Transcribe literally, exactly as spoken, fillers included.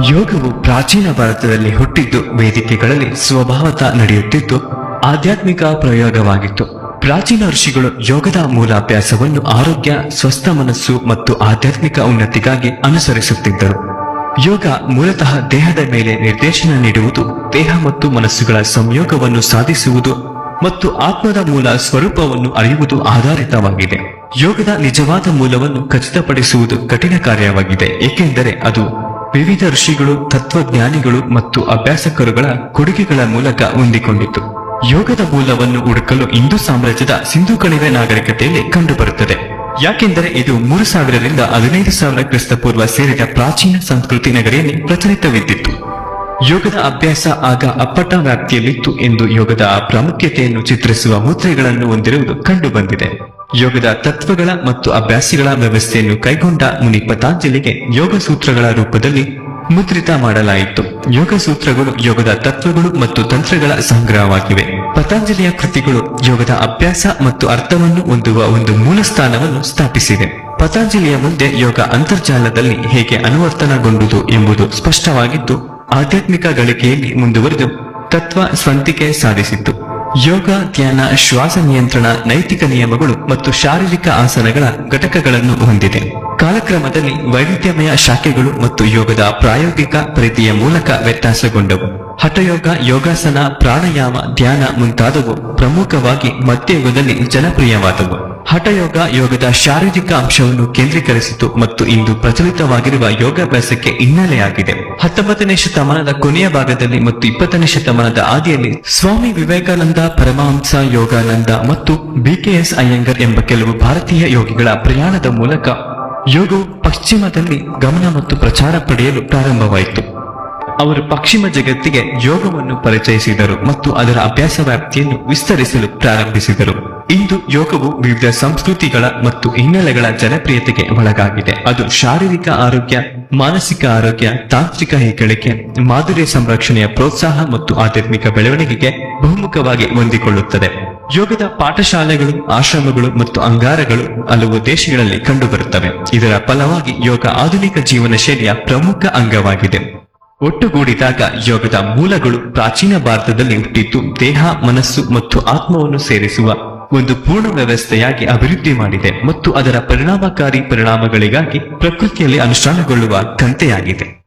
ಯೋಗವು ಪ್ರಾಚೀನ ಭಾರತದಲ್ಲಿ ಹುಟ್ಟಿದ್ದು ವೇದಿಕೆಗಳಲ್ಲಿ ಸ್ವಭಾವತ ನಡೆಯುತ್ತಿದ್ದು ಆಧ್ಯಾತ್ಮಿಕ ಪ್ರಯೋಗವಾಗಿತ್ತು. ಪ್ರಾಚೀನ ಋಷಿಗಳು ಯೋಗದ ಮೂಲಾಭ್ಯಾಸವನ್ನು ಆರೋಗ್ಯ, ಸ್ವಸ್ಥ ಮನಸ್ಸು ಮತ್ತು ಆಧ್ಯಾತ್ಮಿಕ ಉನ್ನತಿಗಾಗಿ ಅನುಸರಿಸುತ್ತಿದ್ದರು. ಯೋಗ ಮೂಲತಃ ದೇಹದ ಮೇಲೆ ನಿರ್ದೇಶನ ನೀಡುವುದು, ದೇಹ ಮತ್ತು ಮನಸ್ಸುಗಳ ಸಂಯೋಗವನ್ನು ಸಾಧಿಸುವುದು ಮತ್ತು ಆತ್ಮದ ಮೂಲ ಸ್ವರೂಪವನ್ನು ಅರಿಯುವುದು ಆಧಾರಿತವಾಗಿದೆ. ಯೋಗದ ನಿಜವಾದ ಮೂಲವನ್ನು ಖಚಿತಪಡಿಸುವುದು ಕಠಿಣ ಕಾರ್ಯವಾಗಿದೆ, ಏಕೆಂದರೆ ಅದು ವಿವಿಧ ಋಷಿಗಳು, ತತ್ವಜ್ಞಾನಿಗಳು ಮತ್ತು ಅಭ್ಯಾಸಕರುಗಳ ಕೊಡುಗೆಗಳ ಮೂಲಕ ಹೊಂದಿಕೊಂಡಿತು. ಯೋಗದ ಮೂಲವನ್ನು ಹುಡುಕಲು ಹಿಂದೂ ಸಾಮ್ರಾಜ್ಯದ ಸಿಂಧು ಕಣಿವೆ ನಾಗರಿಕತೆಯಲ್ಲಿ ಕಂಡುಬರುತ್ತದೆ, ಯಾಕೆಂದರೆ ಇದು ಮೂರು ಸಾವಿರದಿಂದ ಹದಿನೈದು ಸಾವಿರ ಕ್ರಿಸ್ತಪೂರ್ವ ಸೇರಿದ ಪ್ರಾಚೀನ ಸಂಸ್ಕೃತಿ ನಗರಿಯಲ್ಲಿ ಪ್ರಚಲಿತವಿದ್ದಿತ್ತು. ಯೋಗದ ಅಭ್ಯಾಸ ಆಗ ಅಪ್ಪಟ ವ್ಯಾಪ್ತಿಯಲ್ಲಿತ್ತು ಎಂದು ಯೋಗದ ಪ್ರಾಮುಖ್ಯತೆಯನ್ನು ಚಿತ್ರಿಸುವ ಮುದ್ರೆಗಳನ್ನು ಹೊಂದಿರುವುದು ಕಂಡುಬಂದಿದೆ. ಯೋಗದ ತತ್ವಗಳ ಮತ್ತು ಅಭ್ಯಾಸಿಗಳ ವ್ಯವಸ್ಥೆಯನ್ನು ಕೈಗೊಂಡ ಮುನಿ ಪತಾಂಜಲಿಗೆ ಯೋಗ ಸೂತ್ರಗಳ ರೂಪದಲ್ಲಿ ಮುದ್ರಿತ ಮಾಡಲಾಯಿತು. ಯೋಗ ಸೂತ್ರಗಳು ಯೋಗದ ತತ್ವಗಳು ಮತ್ತು ತಂತ್ರಗಳ ಸಂಗ್ರಹವಾಗಿವೆ. ಪತಾಂಜಲಿಯ ಕೃತಿಗಳು ಯೋಗದ ಅಭ್ಯಾಸ ಮತ್ತು ಅರ್ಥವನ್ನು ಹೊಂದುವ ಒಂದು ಮೂಲ ಸ್ಥಾನವನ್ನು ಸ್ಥಾಪಿಸಿವೆ. ಪತಾಂಜಲಿಯ ಮುಂದೆ ಯೋಗ ಅಂತರ್ಜಾಲದಲ್ಲಿ ಹೇಗೆ ಅನುವರ್ತನಗೊಂಡುದು ಎಂಬುದು ಸ್ಪಷ್ಟವಾಗಿದ್ದು, ಆಧ್ಯಾತ್ಮಿಕ ಗಳಿಕೆಯಲ್ಲಿ ಮುಂದುವರೆದು ತತ್ವ ಸ್ವಂತಿಕೆ ಸಾಧಿಸಿತು. ಯೋಗ, ಧ್ಯಾನ, ಶ್ವಾಸ ನಿಯಂತ್ರಣ, ನೈತಿಕ ನಿಯಮಗಳು ಮತ್ತು ಶಾರೀರಿಕ ಆಸನಗಳ ಘಟಕಗಳನ್ನು ಹೊಂದಿದೆ. ಕಾಲಕ್ರಮದಲ್ಲಿ ವೈವಿಧ್ಯಮಯ ಶಾಖೆಗಳು ಮತ್ತು ಯೋಗದ ಪ್ರಾಯೋಗಿಕ ಪರಿಧಿಯ ಮೂಲಕ ವ್ಯತ್ಯಾಸಗೊಂಡವು. ಹಠಯೋಗ, ಯೋಗಾಸನ, ಪ್ರಾಣಾಯಾಮ, ಧ್ಯಾನ ಮುಂತಾದವು ಪ್ರಮುಖವಾಗಿ ಮಧ್ಯಯುಗದಲ್ಲಿ ಜನಪ್ರಿಯವಾದವು. ಹಠಯೋಗ ಯೋಗದ ಶಾರೀರಿಕ ಅಂಶವನ್ನು ಕೇಂದ್ರೀಕರಿಸಿತು ಮತ್ತು ಇಂದು ಪ್ರಚಲಿತವಾಗಿರುವ ಯೋಗಾಭ್ಯಾಸಕ್ಕೆ ಹಿನ್ನೆಲೆಯಾಗಿದೆ. ಹತ್ತೊಂಬತ್ತನೇ ಶತಮಾನದ ಕೊನೆಯ ಭಾಗದಲ್ಲಿ ಮತ್ತು ಇಪ್ಪತ್ತನೇ ಶತಮಾನದ ಆದಿಯಲ್ಲಿ ಸ್ವಾಮಿ ವಿವೇಕಾನಂದ, ಪರಮಹಂಸ ಯೋಗಾನಂದ ಮತ್ತು ಬಿ ಕೆ ಎಸ್ ಅಯ್ಯಂಗರ್ ಎಂಬ ಕೆಲವು ಭಾರತೀಯ ಯೋಗಿಗಳ ಪ್ರಯಾಣದ ಮೂಲಕ ಯೋಗವು ಪಶ್ಚಿಮದಲ್ಲಿ ಗಮನ ಮತ್ತು ಪ್ರಚಾರ ಪಡೆಯಲು ಪ್ರಾರಂಭವಾಯಿತು. ಅವರು ಪಶ್ಚಿಮ ಜಗತ್ತಿಗೆ ಯೋಗವನ್ನು ಪರಿಚಯಿಸಿದರು ಮತ್ತು ಅದರ ಅಭ್ಯಾಸ ವ್ಯಾಪ್ತಿಯನ್ನು ವಿಸ್ತರಿಸಲು ಪ್ರಾರಂಭಿಸಿದರು. ಇಂದು ಯೋಗವು ವಿವಿಧ ಸಂಸ್ಕೃತಿಗಳ ಮತ್ತು ಹಿನ್ನೆಲೆಗಳ ಜನಪ್ರಿಯತೆಗೆ ಒಳಗಾಗಿದೆ. ಅದು ಶಾರೀರಿಕ ಆರೋಗ್ಯ, ಮಾನಸಿಕ ಆರೋಗ್ಯ, ತಾಂತ್ರಿಕ ಹೆಗ್ಗಳಿಕೆ, ಮಾಧುರ್ಯ ಸಂರಕ್ಷಣೆಯ ಪ್ರೋತ್ಸಾಹ ಮತ್ತು ಆಧ್ಯಾತ್ಮಿಕ ಬೆಳವಣಿಗೆಗೆ ಬಹುಮುಖವಾಗಿ ಹೊಂದಿಕೊಳ್ಳುತ್ತದೆ. ಯೋಗದ ಪಾಠಶಾಲೆಗಳು, ಆಶ್ರಮಗಳು ಮತ್ತು ಅಂಗಾರಗಳು ಹಲವು ದೇಶಗಳಲ್ಲಿ ಕಂಡುಬರುತ್ತವೆ. ಇದರ ಫಲವಾಗಿ ಯೋಗ ಆಧುನಿಕ ಜೀವನ ಶೈಲಿಯ ಪ್ರಮುಖ ಅಂಗವಾಗಿದೆ. ಒಟ್ಟುಗೂಡಿದಾಗ ಯೋಗದ ಮೂಲಗಳು ಪ್ರಾಚೀನ ಭಾರತದಲ್ಲಿ ಹುಟ್ಟಿದ್ದು ದೇಹ, ಮನಸ್ಸು ಮತ್ತು ಆತ್ಮವನ್ನು ಸೇರಿಸುವ ಒಂದು ಪೂರ್ಣ ವ್ಯವಸ್ಥೆಯಾಗಿ ಅಭಿವೃದ್ಧಿ ಮಾಡಿದೆ ಮತ್ತು ಅದರ ಪರಿಣಾಮಕಾರಿ ಪರಿಣಾಮಗಳಿಗಾಗಿ ಪ್ರಕೃತಿಯಲ್ಲಿ ಅನುಷ್ಠಾನಗೊಳ್ಳುವ ಕಂತೆಯಾಗಿದೆ.